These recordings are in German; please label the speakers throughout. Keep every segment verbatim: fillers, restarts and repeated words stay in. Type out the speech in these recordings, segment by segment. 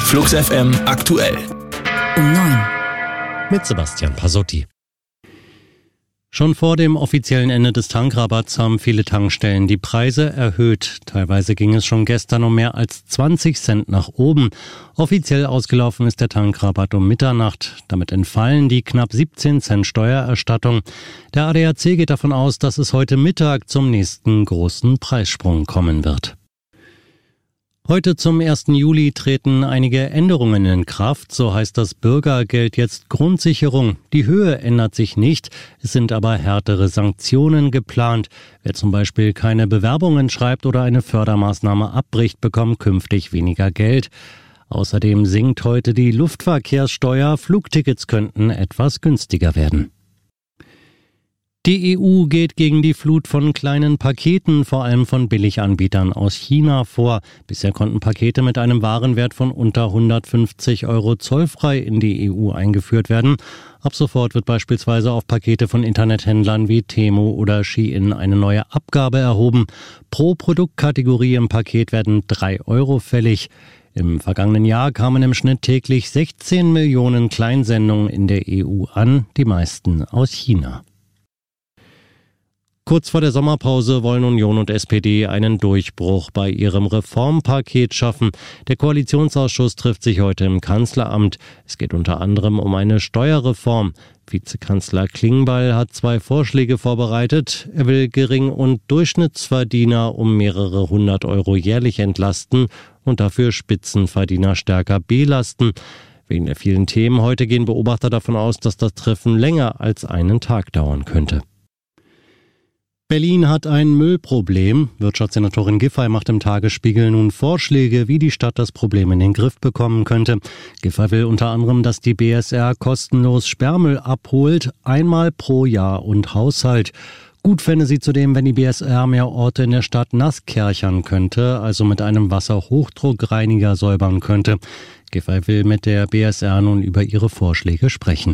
Speaker 1: Flux F M aktuell.
Speaker 2: Um neun.
Speaker 3: Mit Sebastian Pasotti. Schon vor dem offiziellen Ende des Tankrabatts haben viele Tankstellen die Preise erhöht. Teilweise ging es schon gestern um mehr als zwanzig Cent nach oben. Offiziell ausgelaufen ist der Tankrabatt um Mitternacht. Damit entfallen die knapp siebzehn Cent Steuererstattung. Der A D A C geht davon aus, dass es heute Mittag zum nächsten großen Preissprung kommen wird. Heute zum ersten Juli treten einige Änderungen in Kraft, so heißt das Bürgergeld jetzt Grundsicherung. Die Höhe ändert sich nicht, es sind aber härtere Sanktionen geplant. Wer zum Beispiel keine Bewerbungen schreibt oder eine Fördermaßnahme abbricht, bekommt künftig weniger Geld. Außerdem sinkt heute die Luftverkehrssteuer, Flugtickets könnten etwas günstiger werden. Die E U geht gegen die Flut von kleinen Paketen, vor allem von Billiganbietern aus China, vor. Bisher konnten Pakete mit einem Warenwert von unter hundertfünfzig Euro zollfrei in die E U eingeführt werden. Ab sofort wird beispielsweise auf Pakete von Internethändlern wie Temu oder Shein eine neue Abgabe erhoben. Pro Produktkategorie im Paket werden drei Euro fällig. Im vergangenen Jahr kamen im Schnitt täglich sechzehn Millionen Kleinsendungen in der E U an, die meisten aus China. Kurz vor der Sommerpause wollen Union und S P D einen Durchbruch bei ihrem Reformpaket schaffen. Der Koalitionsausschuss trifft sich heute im Kanzleramt. Es geht unter anderem um eine Steuerreform. Vizekanzler Klingbeil hat zwei Vorschläge vorbereitet. Er will Gering- und Durchschnittsverdiener um mehrere hundert Euro jährlich entlasten und dafür Spitzenverdiener stärker belasten. Wegen der vielen Themen heute gehen Beobachter davon aus, dass das Treffen länger als einen Tag dauern könnte. Berlin hat ein Müllproblem. Wirtschaftssenatorin Giffey macht im Tagesspiegel nun Vorschläge, wie die Stadt das Problem in den Griff bekommen könnte. Giffey will unter anderem, dass die B S R kostenlos Sperrmüll abholt, einmal pro Jahr und Haushalt. Gut fände sie zudem, wenn die B S R mehr Orte in der Stadt nass kärchern könnte, also mit einem Wasserhochdruckreiniger säubern könnte. Giffey will mit der B S R nun über ihre Vorschläge sprechen.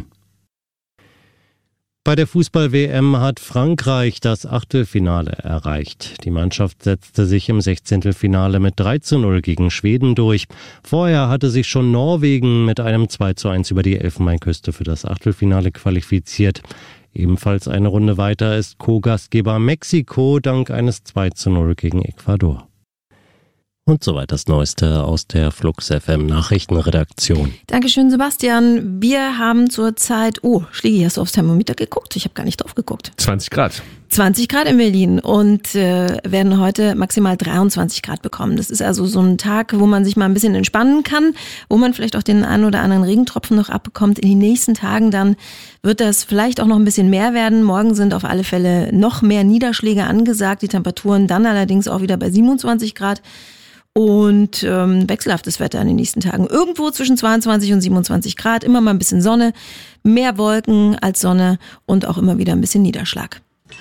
Speaker 3: Bei der Fußball-W M hat Frankreich das Achtelfinale erreicht. Die Mannschaft setzte sich im Sechzehntelfinale mit drei zu null gegen Schweden durch. Vorher hatte sich schon Norwegen mit einem zwei zu eins über die Elfenbeinküste für das Achtelfinale qualifiziert. Ebenfalls eine Runde weiter ist Co-Gastgeber Mexiko dank eines zwei zu null gegen Ecuador. Und soweit das Neueste aus der Flux F M Nachrichtenredaktion.
Speaker 2: Dankeschön, Sebastian. Wir haben zurzeit, oh, Schlägi, hast du aufs Thermometer geguckt? Ich habe gar nicht drauf geguckt.
Speaker 4: zwanzig Grad.
Speaker 2: zwanzig Grad in Berlin und äh, werden heute maximal dreiundzwanzig Grad bekommen. Das ist also so ein Tag, wo man sich mal ein bisschen entspannen kann, wo man vielleicht auch den einen oder anderen Regentropfen noch abbekommt. In den nächsten Tagen dann wird das vielleicht auch noch ein bisschen mehr werden. Morgen sind auf alle Fälle noch mehr Niederschläge angesagt. Die Temperaturen dann allerdings auch wieder bei siebenundzwanzig Grad. Und ähm, wechselhaftes Wetter in den nächsten Tagen. Irgendwo zwischen zweiundzwanzig und siebenundzwanzig Grad, immer mal ein bisschen Sonne, mehr Wolken als Sonne und auch immer wieder ein bisschen Niederschlag.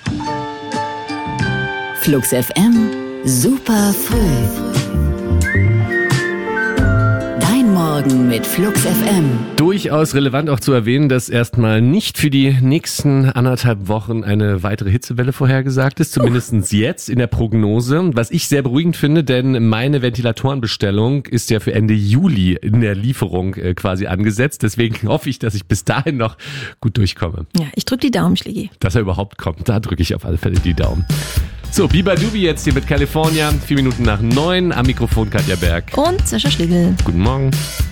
Speaker 5: Flux F M, super früh. Dein Morgen mit Flux F M.
Speaker 4: Durchaus relevant auch zu erwähnen, dass erstmal nicht für die nächsten anderthalb Wochen eine weitere Hitzewelle vorhergesagt ist, zumindest jetzt in der Prognose. Was ich sehr beruhigend finde, denn meine Ventilatorenbestellung ist ja für Ende Juli in der Lieferung äh, quasi angesetzt. Deswegen hoffe ich, dass ich bis dahin noch gut durchkomme.
Speaker 2: Ja, ich drücke die Daumen, Schlägi.
Speaker 4: Dass er überhaupt kommt, da drücke ich auf alle Fälle die Daumen. So, Biba Dubi jetzt hier mit California, vier Minuten nach neun, am Mikrofon Katja Berg.
Speaker 2: Und Sascha Schlegel.
Speaker 4: Guten Morgen.